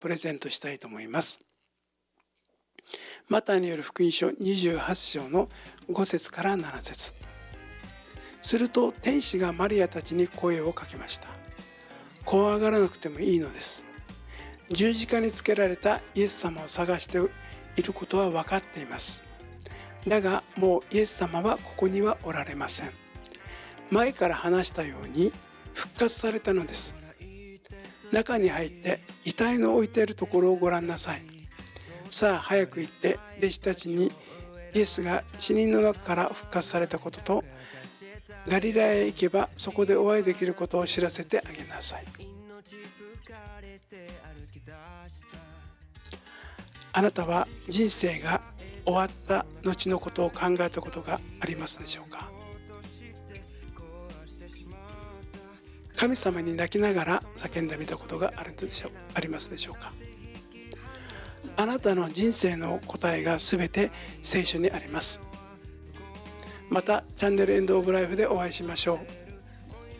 プレゼントしたいと思います。マタイによる福音書28章の5節から7節。すると天使がマリアたちに声をかけました。怖がらなくてもいいのです。十字架につけられたイエス様を探していることは分かっています。だがもうイエス様はここにはおられません。前から話したように復活されたのです。中に入って遺体の置いているところをご覧なさい。さあ早く行って弟子たちにイエスが死人の中から復活されたこととガリラヤへ行けばそこでお会いできることを知らせてあげなさい。あなたは人生が終わった後のことを考えたことがありますでしょうか。神様に泣きながら叫んでみたことがありますでしょうか。あなたの人生の答えがすべて聖書にあります。またチャンネルエンドオブライフでお会いしましょう。